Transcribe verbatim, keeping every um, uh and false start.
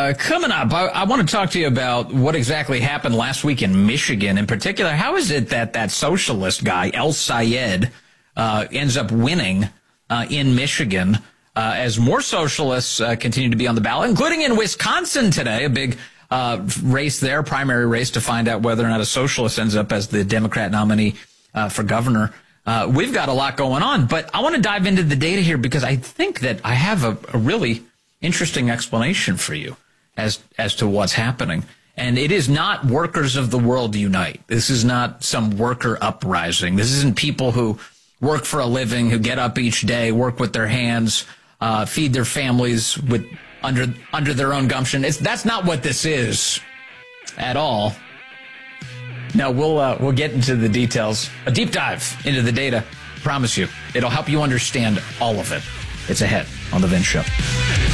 Uh, coming up, I, I want to talk to you about what exactly happened last week in Michigan. In particular, how is it that that socialist guy, El Sayed, uh, ends up winning uh, in Michigan uh, as more socialists uh, continue to be on the ballot, including in Wisconsin today, a big uh, race there, primary race to find out whether or not a socialist ends up as the Democrat nominee uh, for governor. Uh, we've got a lot going on, but I want to dive into the data here because I think that I have a, a really interesting explanation for you as as to what's happening. And it is not workers of the world unite. This is not some worker uprising. This isn't people who work for a living, who get up each day, work with their hands, uh, feed their families with under under their own gumption. It's, that's not what this is at all. Now, we'll uh, we'll get into the details, a deep dive into the data. I promise you, it'll help you understand all of it. It's ahead on The Vince Show.